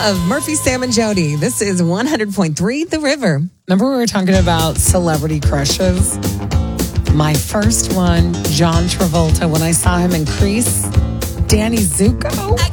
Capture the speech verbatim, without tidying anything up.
of Murphy, Sam, and Jody. This is one hundred point three The River. Remember we were talking about celebrity crushes? My first one, John Travolta, when I saw him in Crease. Danny Zuko.